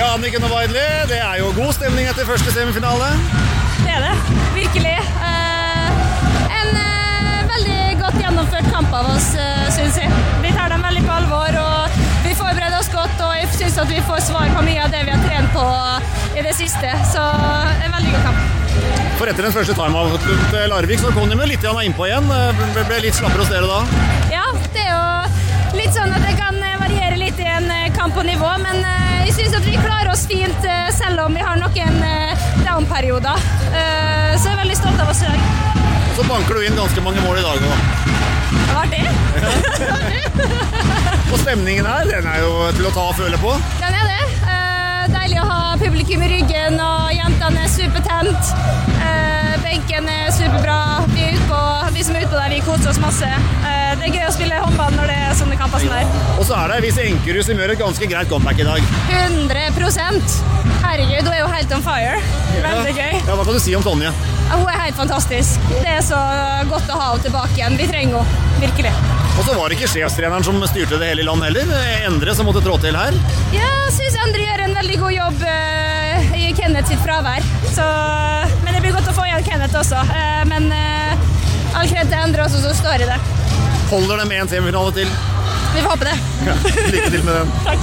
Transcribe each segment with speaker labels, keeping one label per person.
Speaker 1: Ja, Anniken og Weidli, det jo god stemning etter første semifinale.
Speaker 2: Det det, virkelig. En veldig godt gjennomført kamp av oss, synes jeg. Vi tar dem veldig på alvor, og vi forbereder oss godt, og jeg synes at vi får svar på mye av det vi har trent på i det siste. Så en veldig god kamp.
Speaker 1: For etter den første time-out til Larvik, så kom de med litt innpå igjen. Ble litt slappere hos dere da?
Speaker 2: Ja, det jo litt sånn at det kan variere litt i en kamp på nivå, men jeg synes at vi klarer oss fint selv om vi har noen down-perioder. Så jeg veldig stolt av oss i dag.
Speaker 1: Og så banker du inn ganske mange mål i dag også.
Speaker 2: Det var det.
Speaker 1: Og stemningen her, den jo til å ta og føle på.
Speaker 2: Den det. Deilig å ha publikum i ryggen, og jentene supertent. Benken superbra. Vi som utpå der, vi koser oss masse. Det gøy å spille håndball når det sånne kamper som der.
Speaker 1: Og så det Vise Enkerud som gjør et ganske greit comeback i dag.
Speaker 2: 100%. Herregud, hun jo helt on fire. Veldig gøy.
Speaker 1: Ja, hva kan du si om Tonje?
Speaker 2: Hun helt fantastisk. Det så godt å ha henne tilbake igjen. Vi trenger henne, virkelig.
Speaker 1: Og så var det ikke sjefstreneren som styrte det hele i land heller. Endre som måtte trå til her.
Speaker 2: Ja, jeg synes Endre gjør en veldig god jobb i Kenneth sitt fravær. Men det blir godt å få igjen Kenneth også. Men all kred til Endre også, så står i det.
Speaker 1: Holder det med en semifinale til?
Speaker 2: Vi får håpe det.
Speaker 1: Ja, lykke til med den.
Speaker 2: Takk.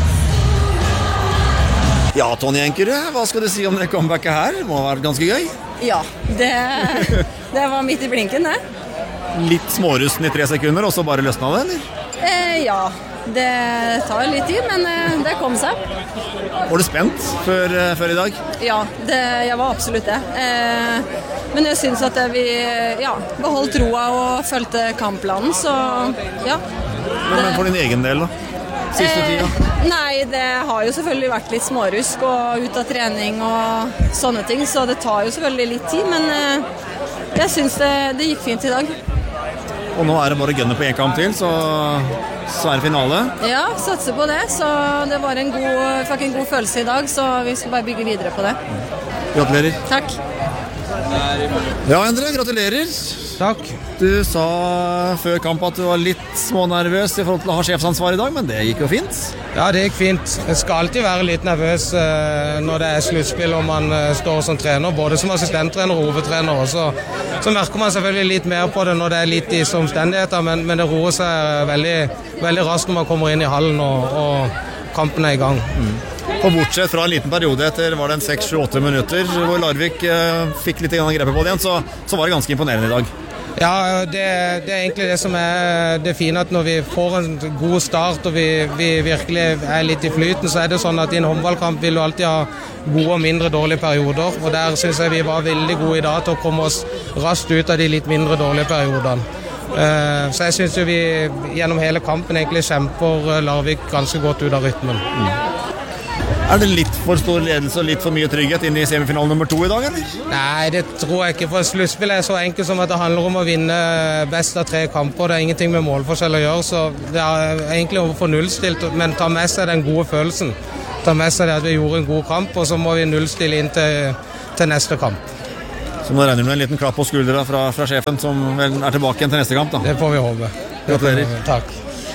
Speaker 1: Ja, Tonje Enkerud, hva skal du si om det comebacket her? Det må ha vært ganske gøy.
Speaker 2: Ja, det var midt i blinken, det.
Speaker 1: Litt smårusten i 3 sekunder, og så bare løsna det, eller?
Speaker 2: Ja, det tar litt tid, men det kom seg.
Speaker 1: Var du spent før i dag?
Speaker 2: Ja, jeg var absolutt det. Men jeg synes at vi beholdt troa og følte kampplanen, så ja.
Speaker 1: Men for din egen del da? Siste tida?
Speaker 2: Nei, det har jo selvfølgelig vært litt smårusk og ut av trening og sånne ting, så det tar jo selvfølgelig litt tid, men jeg synes det gikk fint i dag.
Speaker 1: Og nå det bare gønne på en kamp til, så det finale. Ja,
Speaker 2: satser på det, så det var fikk en god følelse i dag, så vi skal bare bygge videre på det.
Speaker 1: Gratulerer.
Speaker 2: Takk.
Speaker 1: Ja, Endre, gratulerer.
Speaker 3: Takk.
Speaker 1: Du sa før kamp at du var litt smånervøs i forhold til å ha sjefsansvar i dag, men det gikk jo fint.
Speaker 3: Ja, det gikk fint. Jeg skal alltid være litt nervøs når det sluttspill og man står som trener, både som assistenttrener og hovedtrener. Så merker man selvfølgelig litt mer på det når det litt i omstendigheter, men det roer seg veldig, veldig raskt når man kommer inn i hallen og kampen i gang.
Speaker 1: Og bortsett fra en liten periode etter, var det en 6-8 minutter, hvor Larvik fikk litt grepet på det igjen, så var det ganske imponerende i dag.
Speaker 3: Ja, det egentlig det som det fine, at når vi får en god start og vi virkelig litt i flyten, så det sånn at i en håndballkamp vil du alltid ha gode og mindre dårlige perioder, og der synes jeg vi var veldig gode i dag til å komme oss raskt ut av de litt mindre dårlige periodene. Så jeg synes jo vi gjennom hele kampen egentlig kjemper Larvik ganske godt ut av rytmen.
Speaker 1: Det litt for stor ledelse og litt for mye trygghet inn i semifinalen nummer 2 i dag, eller?
Speaker 3: Nei, det tror jeg ikke, for sluttspill så enkelt som at det handler om å vinne best av 3 kamper. Det ingenting med målforskjell å gjøre, så det egentlig å få nullstilt, men ta med seg den gode følelsen. Ta med seg det at vi gjorde en god kamp, og så må vi nullstille inn til neste kamp.
Speaker 1: Så nå regner du med en liten klapp på skuldra fra sjefen, som vel tilbake igjen til neste kamp, da?
Speaker 3: Det får vi håpe.
Speaker 1: Gratulerer.
Speaker 3: Takk.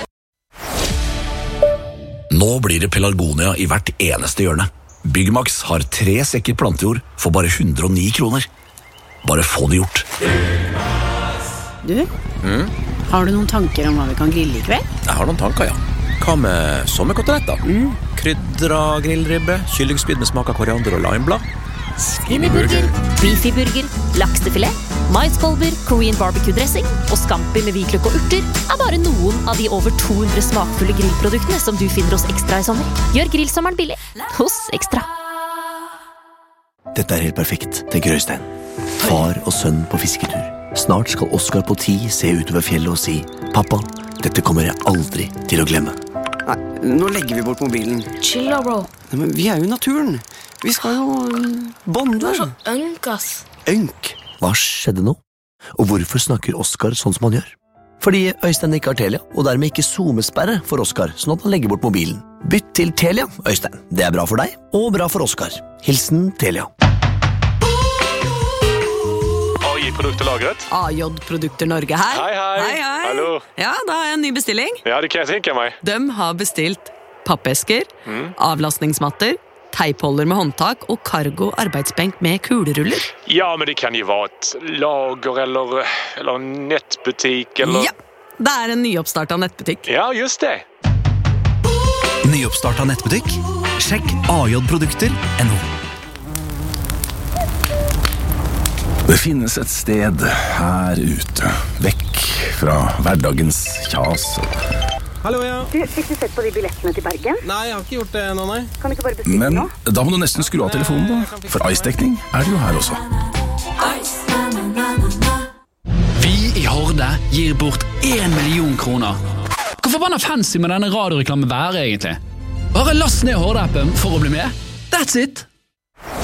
Speaker 4: Nå blir det pelargonia i hvert eneste hjørne. Byggmax har 3 sekker plantejord for bare 109 kroner. Bare få det gjort.
Speaker 5: Du, har du noen tanker om hva vi kan grille i kveld?
Speaker 6: Jeg har noen tanker, ja. Hva med sommerkoteletter? Krydra grillribbe, kyllingspyd med smak av koriander og limeblad.
Speaker 7: Skinnyburger, beefyburger, laksefilet, maiskolber, Korean barbecue-dressing og scampi med hvitløk og urter bare noen av de over 200 smakfulle grillproduktene som du finner hos Ekstra i sommer. Gjør grillsommeren billig hos Ekstra.
Speaker 4: Dette helt perfekt, tenker Øystein. Far og sønn på fisketur. Snart skal Oscar på 10 se utover fjellet og si: Pappa, dette kommer jeg aldri til å glemme.
Speaker 8: Nei, nå legger vi bort mobilen.
Speaker 9: Chill da, bro.
Speaker 8: Nei, men vi jo i naturen. Vi skal jo bonde.
Speaker 9: Du så ønk, ass.
Speaker 4: Ønk? Hva skjedde nå? Og hvorfor snakker Oscar sånn som han gjør? Fordi Øystein ikke har Telia, og dermed ikke zoomesperre for Oscar, sånn at han legger bort mobilen. Bytt til Telia, Øystein. Det bra for deg, og bra for Oscar. Hilsen Telia.
Speaker 10: Produkterlagret.
Speaker 5: AJ Produkter Norge her.
Speaker 10: Hei.
Speaker 5: Hei.
Speaker 10: Hallo.
Speaker 5: Ja, da har jeg en ny bestilling.
Speaker 10: Ja, det kan jeg tenke meg.
Speaker 5: De har bestilt pappesker, avlastningsmatter,
Speaker 11: teipholder med håndtak og cargo arbeidsbenk med kuleruller.
Speaker 10: Ja, men det kan ju vara ett lager eller en nettbutik eller...
Speaker 11: Ja, det en nyoppstartet nettbutikk.
Speaker 10: Ja, just det.
Speaker 12: Nyoppstartet nettbutikk? Sjekk AJ-produkter.no.
Speaker 13: Det finnes et sted her ute, vekk fra hverdagens kjas.
Speaker 14: Hallo, ja.
Speaker 15: Du, fikk du sett på de billettene til Bergen?
Speaker 14: Nei, jeg har ikke gjort det nå, nei.
Speaker 15: Kan du ikke bare bestille
Speaker 13: Men
Speaker 15: nå?
Speaker 13: da må du nesten skru av telefonen da, for Ice-dekning det jo her også.
Speaker 16: Vi i Horde gir bort 1 million kroner. Hvor forbanna fancy med denne radioreklamen være egentlig? Bare last ned Horde-appen for å bli med. That's it!